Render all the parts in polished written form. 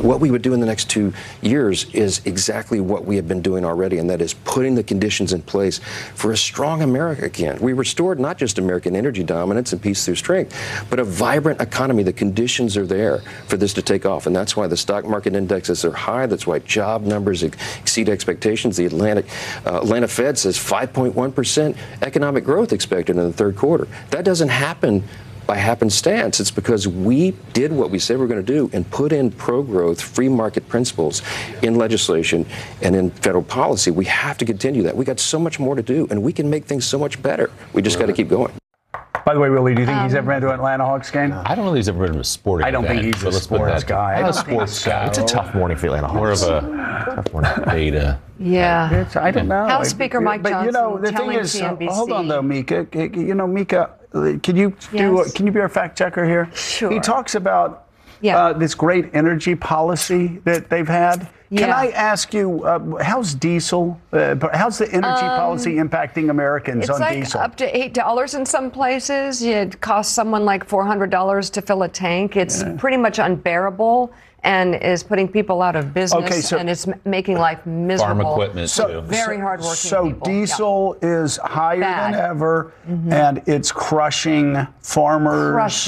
What we would do in the next 2 years is exactly what we have been doing already, and that is putting the conditions in place for a strong America again. We restored not just American energy dominance and peace through strength, but a vibrant economy. The conditions are there for this to take off, and that's why the stock market indexes are high. That's why job numbers exceed expectations. The Atlanta Fed says 5.1% economic growth expected in the third quarter. That doesn't happen by happenstance. It's because we did what we said we were going to do and put in pro-growth, free market principles in legislation and in federal policy. We have to continue that. We got so much more to do, and we can make things so much better. We just got to keep going. By the way, Willie, do you think he's ever been to an Atlanta Hawks game? I don't know if he's ever been to a sporting event. I don't think he's a sports guy. I'm a sports guy. It's a tough morning for the Atlanta Hawks. More of a tough morning for beta. Yeah. I don't know. House Speaker Mike Johnson the thing is, CNBC. hold on though, Mika. Mika, can you be our fact checker here? Sure. He talks about this great energy policy that they've had. Can I ask you, how's diesel? How's the energy policy impacting Americans on diesel? It's like up to $8 in some places. It costs someone like $400 to fill a tank. It's pretty much unbearable and is putting people out of business, and it's making life miserable. Farm equipment, too. Very hardworking So people. diesel is higher than ever, and it's crushing farmers.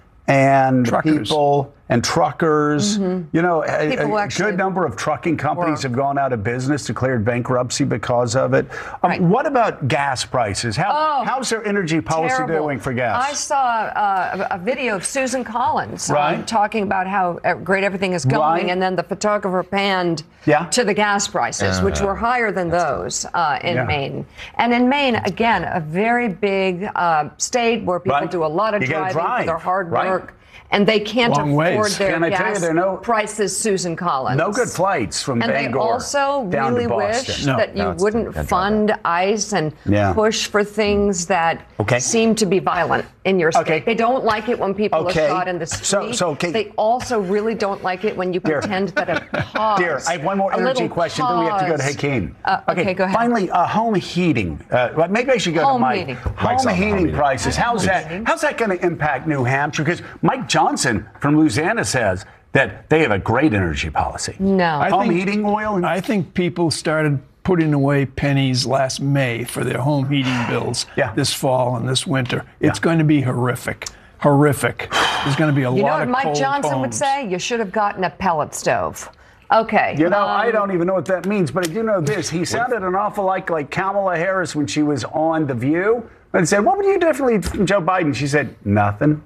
And truckers. People and truckers. You know, a actually good number of trucking companies have gone out of business, declared bankruptcy because of it. What about gas prices? How's their energy policy doing for gas? I saw a video of Susan Collins talking about how great everything is going, and then the photographer panned to the gas prices, which were higher than those in Maine. And in Maine, again, a very big state where people do a lot of driving for their hard work. And they can't afford their gas prices, Susan Collins. No good flights from Bangor And they also down really to Boston. wish that you wouldn't fund ICE and push for things that seem to be violent in your state. They don't like it when people are shot in the street. They also really don't like it when you pretend that a pause. Dear, I have one more energy question, then we have to go to Hakeem. Okay, go ahead. Finally, home heating. Maybe I should go to Mike. Home heating prices. How's that going to impact New Hampshire? Because Mike Johnson from Louisiana says that they have a great energy policy. No. Home heating oil? I think people started putting away pennies last May for their home heating bills this fall and this winter. It's going to be horrific. There's going to be a lot of cold You know what Mike Johnson homes. would say? You should have gotten a pellet stove. Okay. You know, I don't even know what that means, but I do know this. He sounded an awful lot like Kamala Harris when she was on The View. And said, what would you do differently from Joe Biden? She said, nothing.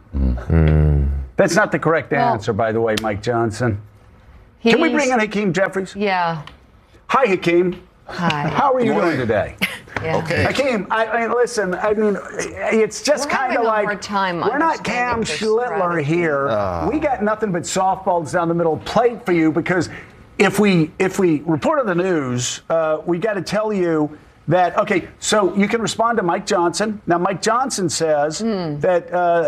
That's not the correct answer, by the way, Mike Johnson. Can we bring in Hakeem Jeffries? Yeah. Hi, Hakeem. Hi. How are you doing today? Okay. Hakeem, I mean, listen, it's just kind of like, we're not Cam Schlittler here. We got nothing but softballs down the middle plate for you, because if we report on the news, we got to tell you that, so you can respond to Mike Johnson. Now, Mike Johnson says that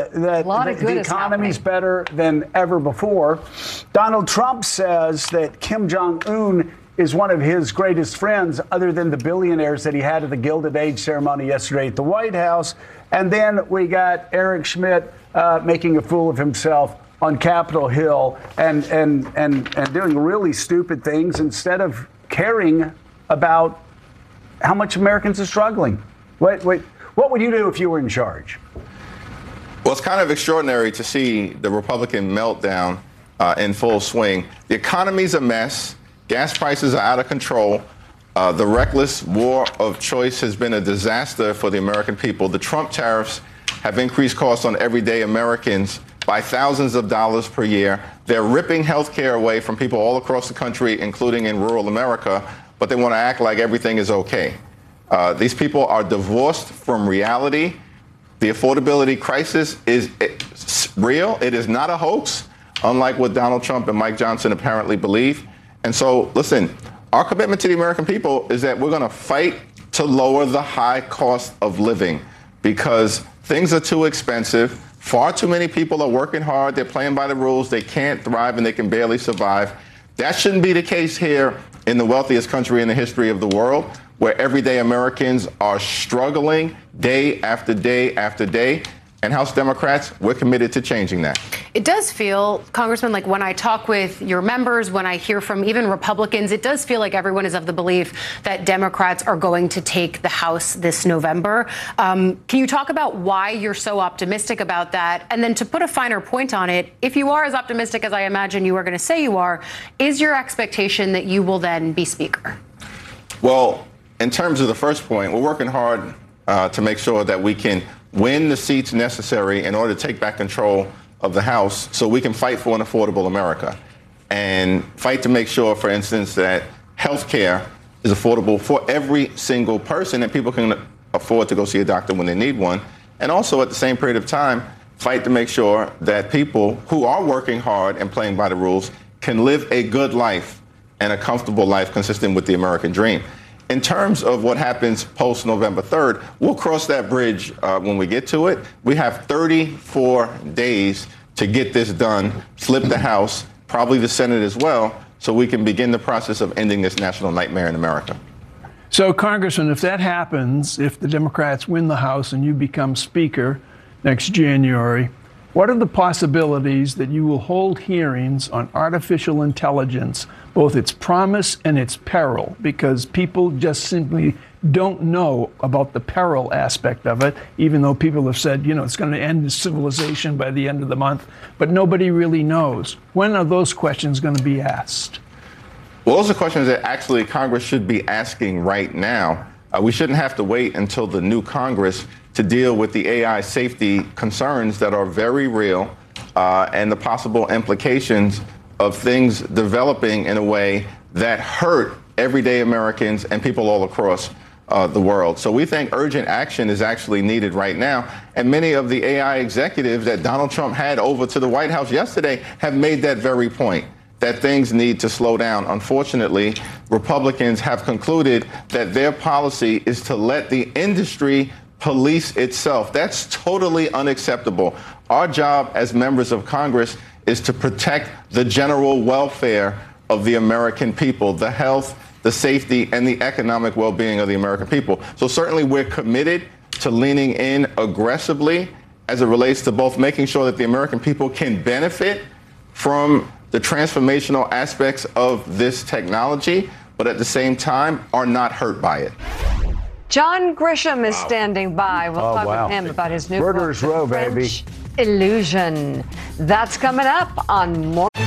the economy's better than ever before. Donald Trump says that Kim Jong-un is one of his greatest friends, other than the billionaires that he had at the Gilded Age ceremony yesterday at the White House. And then we got Eric Schmidt making a fool of himself on Capitol Hill and doing really stupid things instead of caring about how much Americans are struggling. What would you do if you were in charge? Well, it's kind of extraordinary to see the Republican meltdown in full swing. The economy's a mess. Gas prices are out of control. The reckless war of choice has been a disaster for the American people. The Trump tariffs have increased costs on everyday Americans by thousands of dollars per year. They're ripping health care away from people all across the country, including in rural America, but they want to act like everything is okay. These people are divorced from reality. The affordability crisis is real. It is not a hoax, unlike what Donald Trump and Mike Johnson apparently believe. And so, listen, our commitment to the American people is that we're going to fight to lower the high cost of living, because things are too expensive. Far too many people are working hard. They're playing by the rules. They can't thrive and they can barely survive. That shouldn't be the case here in the wealthiest country in the history of the world, where everyday Americans are struggling day after day after day. And House Democrats, we're committed to changing that. It does feel, Congressman, like when I talk with your members, when I hear from even Republicans, it does feel like everyone is of the belief that Democrats are going to take the House this November. Can you talk about why you're so optimistic about that? And then to put a finer point on it, if you are as optimistic as I imagine you are going to say you are, is your expectation that you will then be Speaker? Well, in terms of the first point, we're working hard to make sure that we can win the seats necessary in order to take back control of the House so we can fight for an affordable America and fight to make sure, for instance, that health care is affordable for every single person and people can afford to go see a doctor when they need one. And also at the same period of time, fight to make sure that people who are working hard and playing by the rules can live a good life and a comfortable life consistent with the American dream. In terms of what happens post November 3rd, we'll cross that bridge when we get to it. We have 34 days to get this done, flip the House, probably the Senate as well, so we can begin the process of ending this national nightmare in America. So, Congressman, if that happens, if the Democrats win the House and you become Speaker next January, what are the possibilities that you will hold hearings on artificial intelligence, both its promise and its peril? Because people just simply don't know about the peril aspect of it, even though people have said, you know, it's going to end civilization by the end of the month. But nobody really knows. When are those questions going to be asked? Well, those are questions that actually Congress should be asking right now. We shouldn't have to wait until the new Congress to deal with the AI safety concerns that are very real and the possible implications of things developing in a way that hurt everyday Americans and people all across the world. So we think urgent action is actually needed right now. And many of the AI executives that Donald Trump had over to the White House yesterday have made that very point, that things need to slow down. Unfortunately, Republicans have concluded that their policy is to let the industry police itself. That's totally unacceptable. Our job as members of Congress is to protect the general welfare of the American people, the health, the safety, and the economic well-being of the American people. So certainly we're committed to leaning in aggressively as it relates to both making sure that the American people can benefit from the transformational aspects of this technology, but at the same time are not hurt by it. John Grisham is standing by. We'll talk with him about his new book, Murderers Row, baby. Illusion. That's coming up on More.